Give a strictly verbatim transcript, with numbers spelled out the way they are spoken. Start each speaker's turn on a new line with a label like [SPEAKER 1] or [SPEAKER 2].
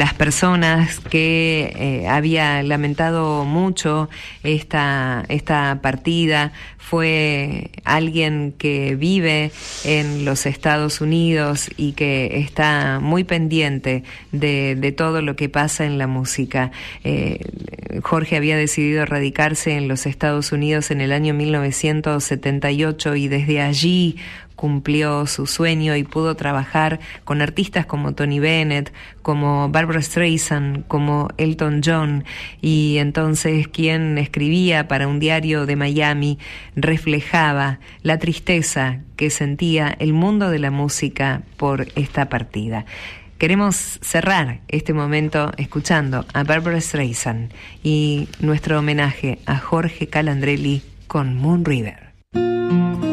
[SPEAKER 1] las personas que eh, había lamentado mucho esta, esta partida. Fue alguien que vive en los Estados Unidos y que está muy pendiente de, de todo lo que pasa en la música. Eh, Jorge había decidido radicarse en los Estados Unidos en el año mil novecientos setenta y ocho y desde allí cumplió su sueño y pudo trabajar con artistas como Tony Bennett, como Barbra Streisand, como Elton John, y entonces quien escribía para un diario de Miami reflejaba la tristeza que sentía el mundo de la música por esta partida. Queremos cerrar este momento escuchando a Barbra Streisand y nuestro homenaje a Jorge Calandrelli con Moon River.